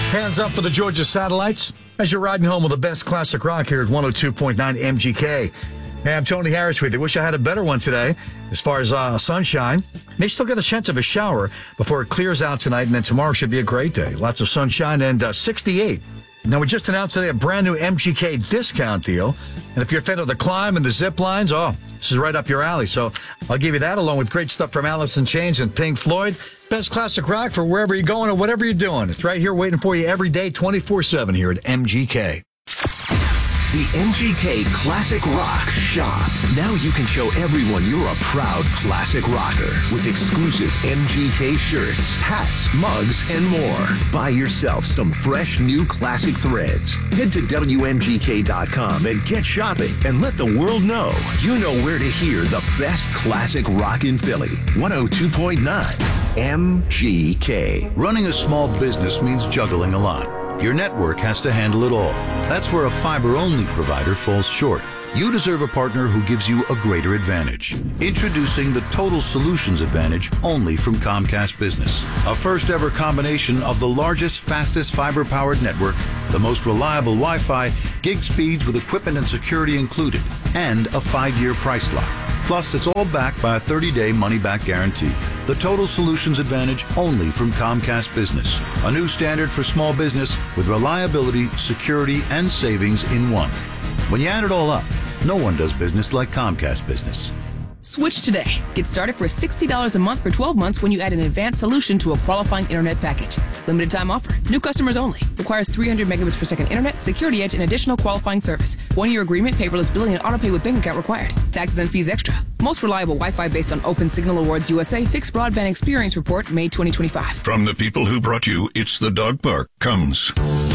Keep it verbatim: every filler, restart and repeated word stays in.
Hands up for the Georgia Satellites as you're riding home with the best classic rock here at one oh two point nine M G K. Hey, I'm Tony Harris with you. Wish I had a better one today as far as uh, sunshine. May still get a chance of a shower before it clears out tonight, and then tomorrow should be a great day. Lots of sunshine and uh, sixty-eight. Now, we just announced today a brand new M G K discount deal. And if you're a fan of the climb and the zip lines, oh, this is right up your alley. So I'll give you that along with great stuff from Alice in Chains and Pink Floyd. Best classic rock for wherever you're going or whatever you're doing. It's right here waiting for you every day, twenty-four seven here at M G K. The M G K Classic Rock Shop. Now you can show everyone you're a proud classic rocker with exclusive M G K shirts, hats, mugs, and more. Buy yourself some fresh new classic threads. Head to W M G K dot com and get shopping and let the world know you know where to hear the best classic rock in Philly. one oh two point nine M G K. Running a small business means juggling a lot. Your network has to handle it all. That's where a fiber-only provider falls short. You deserve a partner who gives you a greater advantage. Introducing the Total Solutions Advantage only from Comcast Business. A first-ever combination of the largest, fastest fiber-powered network, the most reliable Wi-Fi, gig speeds with equipment and security included, and a five-year price lock. Plus, it's all backed by a thirty-day money-back guarantee. The Total Solutions Advantage only from Comcast Business. A new standard for small business with reliability, security, and savings in one. When you add it all up, no one does business like Comcast Business. Switch today. Get started for sixty dollars a month for twelve months when you add an advanced solution to a qualifying internet package. Limited time offer. New customers only. Requires three hundred megabits per second internet, security edge, and additional qualifying service. One-year agreement, paperless billing, and autopay with bank account required. Taxes and fees extra. Most reliable Wi-Fi based on Open Signal Awards U S A Fixed Broadband Experience Report, May twenty twenty-five. From the people who brought you It's the Dog Park comes